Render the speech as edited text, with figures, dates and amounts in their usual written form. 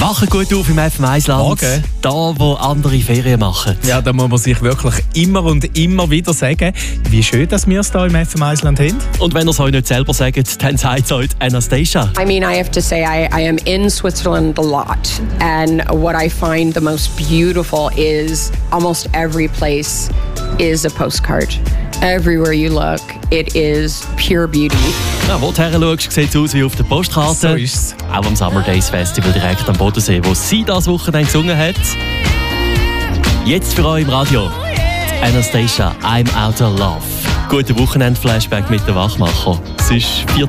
Wachen gut auf im FM1-Land. Morgen. Da, wo andere Ferien machen. Ja, da muss man sich wirklich immer und immer wieder sagen, wie schön, dass wir es hier im FM1-Land haben. Und wenn ihr es euch nicht selber sagt, dann sagt es euch Anastasia. I mean, I have to say, I am in Switzerland a lot. And what I find the most beautiful is almost every place is a postcard. Everywhere you look, it is pure beauty. Ja, wo du her schaust, sieht es aus wie auf der Postkarte. So ist es. Auch am Summer Days Festival direkt am Bodensee, wo sie das Wochenende gesungen hat. Jetzt für euch im Radio. Anastasia, I'm Out of Love. Guten Wochenend-Flashback mit den Wachmacher. Es ist 4